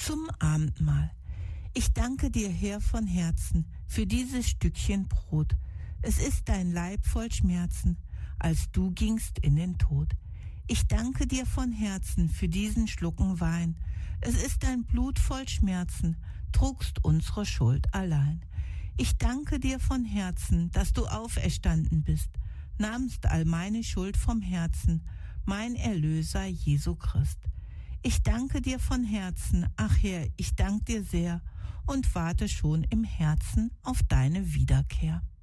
Zum Abendmahl. Ich danke dir, Herr, von Herzen für dieses Stückchen Brot. Es ist dein Leib voll Schmerzen, als du gingst in den Tod. Ich danke dir von Herzen für diesen Schlucken Wein. Es ist dein Blut voll Schmerzen, trugst unsere Schuld allein. Ich danke dir von Herzen, dass du auferstanden bist, nahmst all meine Schuld vom Herzen, mein Erlöser Jesu Christ. Ich danke dir von Herzen, ach Herr, ich danke dir sehr und warte schon im Herzen auf deine Wiederkehr.